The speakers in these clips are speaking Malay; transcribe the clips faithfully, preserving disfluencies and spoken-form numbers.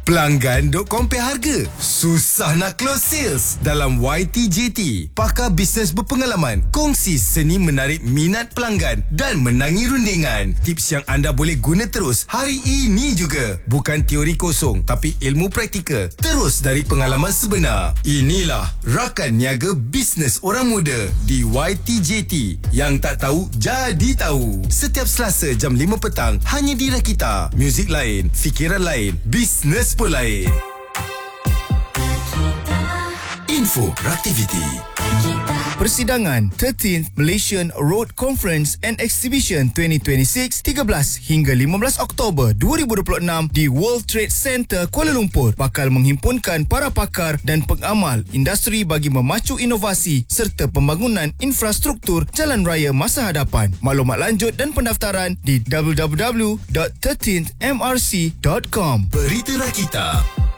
Pelanggan duk compare harga. Susah nak close sales. Dalam Y T J T, pakar bisnes berpengalaman kongsi seni menarik minat pelanggan dan menangi rundingan. Tips yang anda boleh guna terus hari ini juga. Bukan teori kosong tapi ilmu praktikal. Terus dari pengalaman sebenar. Inilah Rakan Niaga Bisnes Orang Muda di Y T J T. Yang tak tahu jadi tahu. Setiap Selasa jam lima petang hanya di Rakita. Muzik lain, fikiran lain, bisnes pun lain. Info Raktiviti. Persidangan thirteenth Malaysian Road Conference and Exhibition twenty twenty-six tiga belas hingga lima belas Oktober dua ribu dua puluh enam di World Trade Center Kuala Lumpur bakal menghimpunkan para pakar dan pengamal industri bagi memacu inovasi serta pembangunan infrastruktur jalan raya masa hadapan. Maklumat lanjut dan pendaftaran di w w w dot thirteenth m r c dot com. Berita Rakita.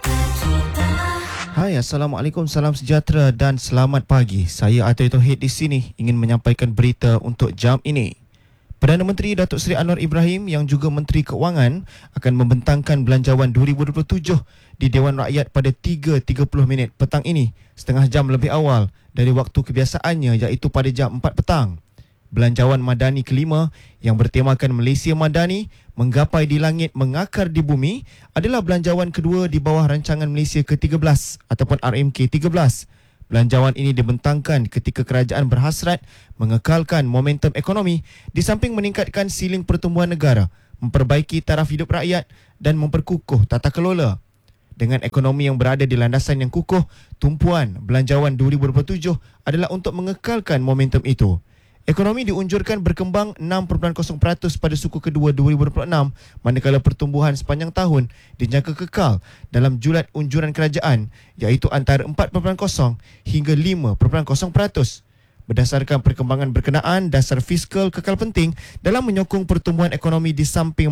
Hai, Assalamualaikum, salam sejahtera dan selamat pagi. Saya Atul Tauhid di sini ingin menyampaikan berita untuk jam ini. Perdana Menteri Datuk Seri Anwar Ibrahim yang juga Menteri Keuangan akan membentangkan Belanjawan dua ribu dua puluh tujuh di Dewan Rakyat pada tiga tiga puluh minit petang ini, setengah jam lebih awal dari waktu kebiasaannya iaitu pada jam empat petang. Belanjawan Madani kelima yang bertemakan Malaysia Madani, menggapai di langit mengakar di bumi adalah belanjawan kedua di bawah rancangan Malaysia ke tiga belas ataupun R M K tiga belas. Belanjawan ini dibentangkan ketika kerajaan berhasrat mengekalkan momentum ekonomi di samping meningkatkan siling pertumbuhan negara, memperbaiki taraf hidup rakyat dan memperkukuh tata kelola. Dengan ekonomi yang berada di landasan yang kukuh, tumpuan Belanjawan dua ribu dua puluh tujuh adalah untuk mengekalkan momentum itu. Ekonomi diunjurkan berkembang enam perpuluhan kosong peratus pada suku kedua dua ribu dua puluh enam, manakala pertumbuhan sepanjang tahun dijangka kekal dalam julat unjuran kerajaan iaitu antara empat perpuluhan kosong hingga lima perpuluhan kosong peratus. Berdasarkan perkembangan berkenaan, dasar fiskal kekal penting dalam menyokong pertumbuhan ekonomi di samping